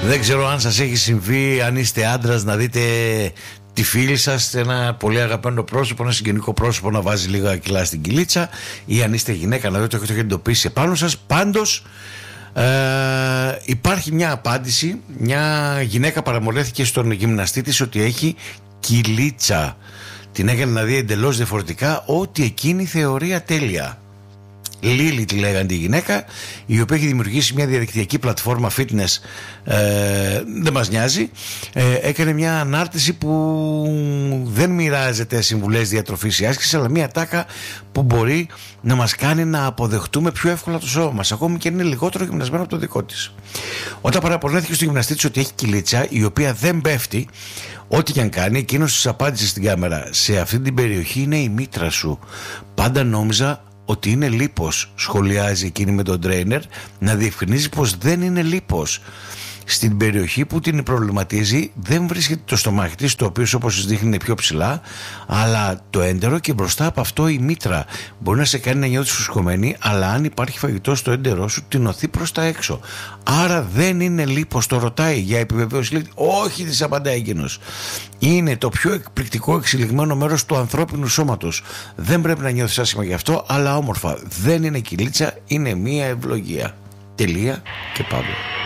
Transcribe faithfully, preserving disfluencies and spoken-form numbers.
Δεν ξέρω αν σας έχει συμβεί, αν είστε άντρας, να δείτε τη φίλη σας, ένα πολύ αγαπημένο πρόσωπο, ένα συγγενικό πρόσωπο να βάζει λίγα κιλά στην κυλίτσα, ή αν είστε γυναίκα να δείτε ότι το έχετε εντοπίσει επάνω σας. Πάντως ε, υπάρχει μια απάντηση. Μια γυναίκα παραμορφώθηκε στον γυμναστή της ότι έχει κυλίτσα. Την έκανε να δει εντελώς διαφορετικά, ότι εκείνη θεωρεί ατέλεια. Λίλη τη λέγανε τη γυναίκα, η οποία έχει δημιουργήσει μια διαδικτυακή πλατφόρμα fitness, ε, δεν μας νοιάζει. ε, Έκανε μια ανάρτηση που δεν μοιράζεται συμβουλές διατροφής ή άσκησης, αλλά μια τάκα που μπορεί να μας κάνει να αποδεχτούμε πιο εύκολα το σώμα μας, ακόμη και αν είναι λιγότερο γυμνασμένο από το δικό της. Όταν παραπονέθηκε στο γυμναστή της ότι έχει κυλίτσα, η οποία δεν πέφτει ό,τι και αν κάνει, εκείνος της απάντησε στην κάμερα: σε αυτή την περιοχή είναι η μήτρα σου. Πάντα νόμιζα ότι είναι λίπος, σχολιάζει εκείνη με τον τρέινερ, να διευκρινίζει πως δεν είναι λίπος. Στην περιοχή που την προβληματίζει δεν βρίσκεται το στομάχι της, το οποίο όπως σας δείχνει είναι πιο ψηλά, αλλά το έντερο, και μπροστά από αυτό η μήτρα. Μπορεί να σε κάνει να νιώθεις φουσκωμένη, αλλά αν υπάρχει φαγητό στο έντερό σου, την οθεί προς τα έξω. Άρα δεν είναι λίπος, το ρωτάει για επιβεβαίωση. Λέει, όχι, της απαντάει εκείνος. Είναι το πιο εκπληκτικό εξελιγμένο μέρος του ανθρώπινου σώματος. Δεν πρέπει να νιώθεις άσχημα γι' αυτό, αλλά όμορφα. Δεν είναι κυλίτσα, είναι μία ευλογία. Τελεία και παύλα.